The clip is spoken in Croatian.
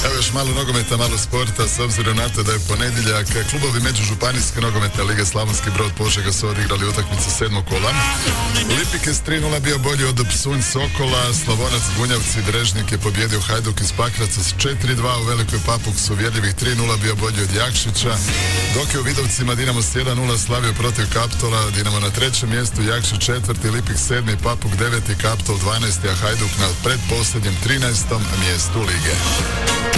Evo još malo nogometa, malo sporta, s obzirom na to da je ponedjeljak. Klubovi Međužupanijske nogometne lige Slavonski Brod Požega su odigrali utakmicu 7. kola. Lipikes 3:0 bio bolji od Psunj Sokola, Slavonac Gunjavci Drežnik je pobjedio Hajduk iz Pakraca s 4:2, u Velikoj Papuksu uvjerljivih 3:0 bio bolji od Jakšića, dok je u Vidovcima Dinamo s 1:0 slavio protiv Kaptola, Dinamo na 3. mjestu, Jakšić 4., Lipik 7., Papuk 9., Kaptol 12., a Hajduk na predposljednjem 13. mjestu lige.